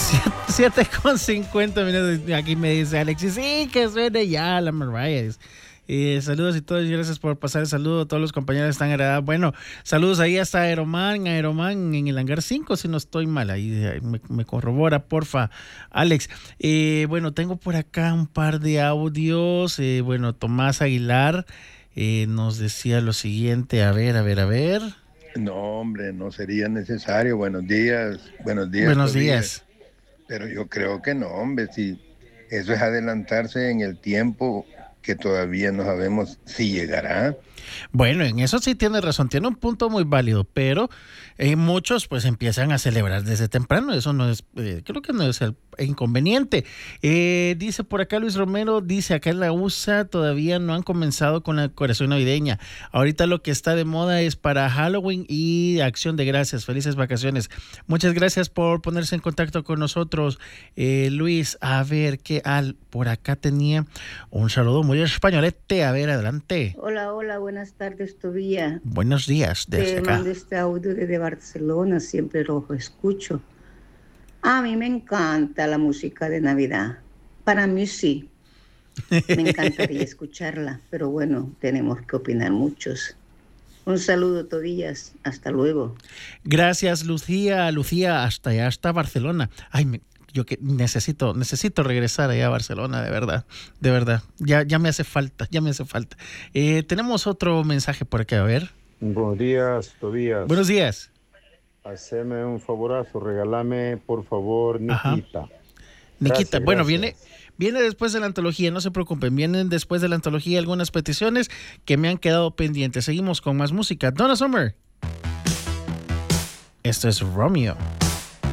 7:50 aquí me dice Alexis, sí, que suene ya la Mariah. Saludos y todos, gracias por pasar el saludo a todos los compañeros están agradables. Bueno, saludos ahí hasta Aeroman en el hangar 5, si no estoy mal, ahí me corrobora, porfa, Alex. Bueno, tengo por acá un par de audios. Bueno, Tomás Aguilar nos decía lo siguiente, a ver. No, hombre, no sería necesario. Buenos días. Buenos días. Pero yo creo que no, hombre, si eso es adelantarse en el tiempo que todavía no sabemos si llegará. Bueno, en eso sí tiene razón, tiene un punto muy válido, pero muchos pues empiezan a celebrar desde temprano, eso no es, creo que no es el inconveniente. Dice por acá Luis Romero, dice acá en la USA todavía no han comenzado con la decoración navideña, ahorita lo que está de moda es para Halloween y Acción de Gracias, felices vacaciones. Muchas gracias por ponerse en contacto con nosotros, Luis. A ver, por acá tenía un saludo muy españolete, a ver, adelante. Hola, buenas tardes, Tobía. Buenos días, desde Te acá. mando este audio desde Barcelona, siempre lo escucho. A mí me encanta la música de Navidad. Para mí sí. Me encantaría escucharla, pero bueno, tenemos que opinar muchos. Un saludo, Tobías. Hasta luego. Gracias, Lucía, hasta Barcelona. Ay, yo que necesito regresar allá a Barcelona, de verdad. Ya me hace falta. Tenemos otro mensaje por aquí, a ver. Buenos días, Tobías. Buenos días. Haceme un favorazo, regálame, por favor, Nikita. Nikita, Gracias, bueno, gracias. viene después de la antología, no se preocupen, vienen después de la antología algunas peticiones que me han quedado pendientes. Seguimos con más música. Donna Summer. Esto es Romeo.